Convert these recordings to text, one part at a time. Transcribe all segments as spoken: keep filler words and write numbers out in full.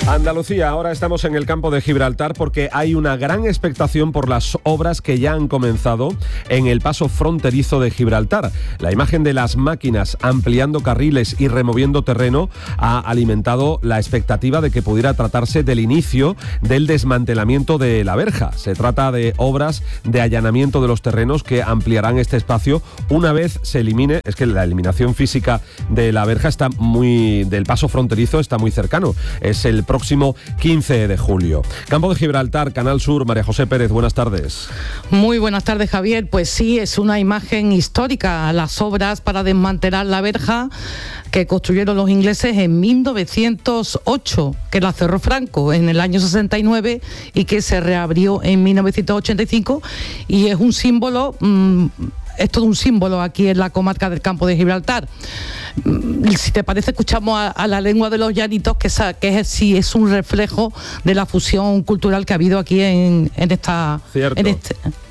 Andalucía, ahora estamos en el campo de Gibraltar porque hay una gran expectación por las obras que ya han comenzado en el paso fronterizo de Gibraltar. La imagen de las máquinas ampliando carriles y removiendo terreno ha alimentado la expectativa de que pudiera tratarse del inicio del desmantelamiento de la verja. Se trata de obras de allanamiento de los terrenos que ampliarán este espacio una vez se elimine. Es que la eliminación física de la verja está muy del paso fronterizo está muy cercano. Es el próximo quince de julio. Campo de Gibraltar, Canal Sur, María José Pérez, buenas tardes. Muy buenas tardes, Javier. Pues sí, es una imagen histórica. Las obras para desmantelar la verja que construyeron los ingleses en mil novecientos ocho, que la cerró Franco en el año sesenta y nueve y que se reabrió en mil novecientos ochenta y cinco, y es un símbolo... Mmm, es todo un símbolo aquí en la comarca del Campo de Gibraltar. Si te parece, escuchamos a, a la lengua de los llanitos, que, esa, que es, sí, es un reflejo de la fusión cultural que ha habido aquí en, en esta... Cierto. En este...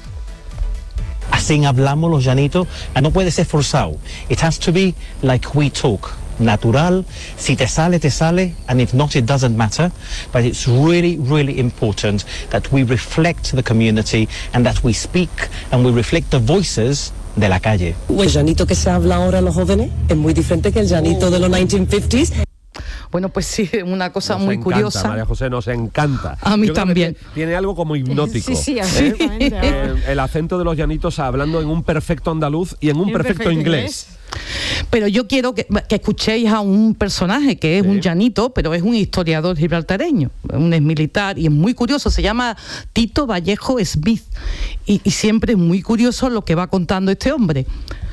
Así hablamos los llanitos, no puede ser forzado. It has to be like we talk. Natural, si te sale, te sale, and if not, it doesn't matter. But it's really, really important that we reflect the community and that we speak and we reflect the voices de la calle. El llanito que se habla ahora los jóvenes es muy diferente que el llanito de los nineteen fifties. Bueno, pues sí, una cosa nos muy encanta, curiosa. María José, nos encanta. A mí Yo creo también. Que tiene algo como hipnótico. Sí, sí, ¿eh? absolutamente. Eh, el acento de los llanitos hablando en un perfecto andaluz y en un, en perfecto, perfecto inglés. inglés. Pero yo quiero que, que escuchéis a un personaje que es Sí. un llanito, pero es un historiador gibraltareño, un exmilitar, y es muy curioso. Se llama Tito Vallejo Smith, y, y siempre es muy curioso lo que va contando este hombre.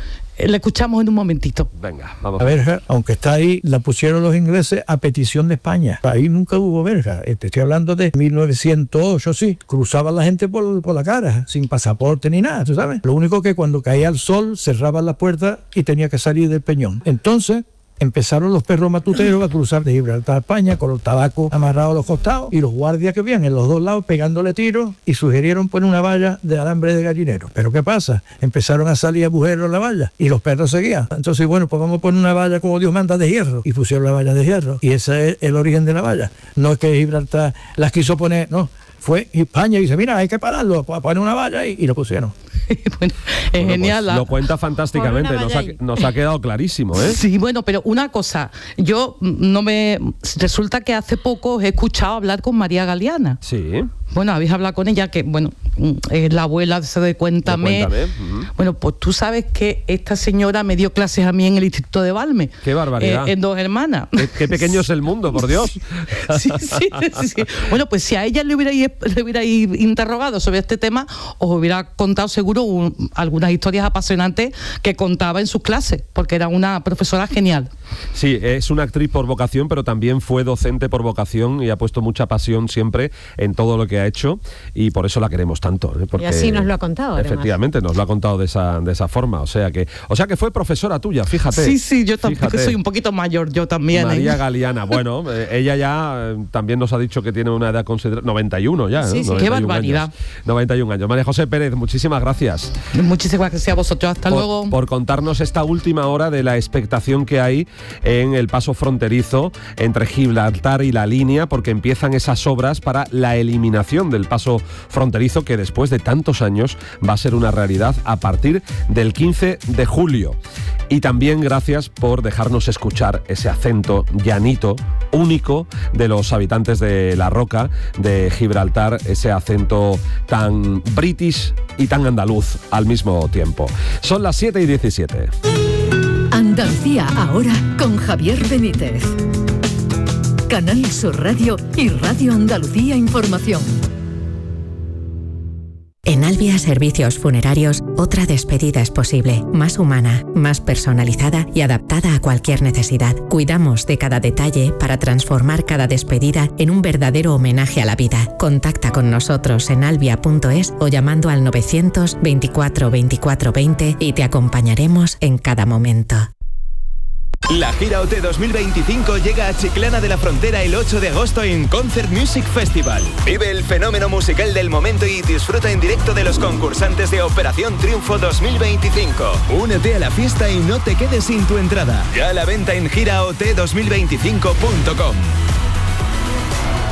Le escuchamos en un momentito. Venga, vamos. La verja, aunque está ahí, la pusieron los ingleses a petición de España. Ahí nunca hubo verja. Te estoy hablando de mil novecientos ocho, sí. Cruzaba la gente por, por la cara, sin pasaporte ni nada, ¿tú sabes? Lo único que cuando caía el sol, cerraban la puerta y tenía que salir del peñón. Entonces... empezaron los perros matuteros a cruzar de Gibraltar a España con los tabacos amarrados a los costados y los guardias que habían en los dos lados pegándole tiros, y sugirieron poner una valla de alambre de gallinero. Pero ¿qué pasa? Empezaron a salir agujeros en la valla y los perros seguían. Entonces, bueno, pues vamos a poner una valla como Dios manda de hierro, y pusieron la valla de hierro, y ese es el origen de la valla. No es que Gibraltar las quiso poner, no. Fue España y dice, mira, hay que pararlo, poner una valla, y, y lo pusieron. Bueno, es Bueno, genial. pues, lo cuenta fantásticamente, nos ha, nos ha quedado clarísimo, ¿eh? Sí, bueno, pero una cosa, yo no me... Resulta que hace poco os he escuchado hablar con María Galeana. Sí. Bueno, habéis hablado con ella, que, bueno, es la abuela de, de Cuéntame. De Cuéntame. Uh-huh. Bueno, pues tú sabes que esta señora me dio clases a mí en el Instituto de Valme. ¡Qué barbaridad! Eh, en Dos Hermanas. Qué, qué pequeño es el mundo, por Dios. Sí, sí, sí, sí. Bueno, pues si a ella le hubierais, le hubierais interrogado sobre este tema, os hubiera contado seguro un, algunas historias apasionantes que contaba en sus clases, porque era una profesora genial. Sí, es una actriz por vocación, pero también fue docente por vocación y ha puesto mucha pasión siempre en todo lo que ha hecho, y por eso la queremos tanto, ¿eh? Porque y así nos lo ha contado, efectivamente, además. nos lo ha contado de esa, de esa forma. O sea que o sea que fue profesora tuya, fíjate. Sí, sí, yo también fíjate. soy un poquito mayor, yo también. María ¿eh? Galeana, bueno, eh, ella ya eh, también nos ha dicho que tiene una edad considerable, noventa y uno ya, ¿no? Sí, sí, qué barbaridad. Años, noventa y un años. María José Pérez, muchísimas gracias. Muchísimas gracias a vosotros, hasta por, luego. Por contarnos esta última hora de la expectación que hay en el paso fronterizo entre Gibraltar y la línea, porque empiezan esas obras para la eliminación del paso fronterizo, que después de tantos años va a ser una realidad a partir del quince de julio. Y también gracias por dejarnos escuchar ese acento llanito único de los habitantes de La Roca, de Gibraltar, ese acento tan british y tan andaluz al mismo tiempo. Son las siete y diecisiete. Andalucía ahora con Javier Benítez. Canal Sur Radio y Radio Andalucía Información. En Albia Servicios Funerarios, otra despedida es posible, más humana, más personalizada y adaptada a cualquier necesidad. Cuidamos de cada detalle para transformar cada despedida en un verdadero homenaje a la vida. Contacta con nosotros en albia punto es o llamando al novecientos veinticuatro veinticuatro veinte y te acompañaremos en cada momento. La gira O T dos mil veinticinco llega a Chiclana de la Frontera el ocho de agosto en Concert Music Festival. Vive el fenómeno musical del momento y disfruta en directo de los concursantes de Operación Triunfo dos mil veinticinco. Únete a la fiesta y no te quedes sin tu entrada. Ya a la venta en gira o t dos mil veinticinco punto com.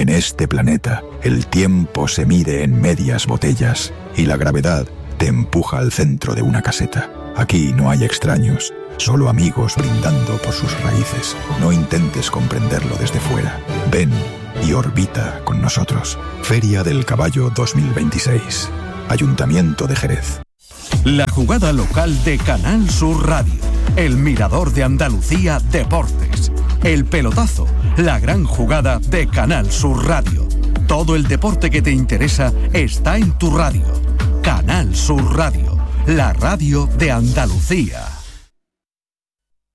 En este planeta, el tiempo se mide en medias botellas y la gravedad te empuja al centro de una caseta. Aquí no hay extraños, solo amigos brindando por sus raíces. No intentes comprenderlo desde fuera. Ven y orbita con nosotros. Feria del Caballo dos mil veintiséis. Ayuntamiento de Jerez. La jugada local de Canal Sur Radio. El Mirador de Andalucía Deportes. El pelotazo. La gran jugada de Canal Sur Radio. Todo el deporte que te interesa está en tu radio. Canal Sur Radio. La radio de Andalucía.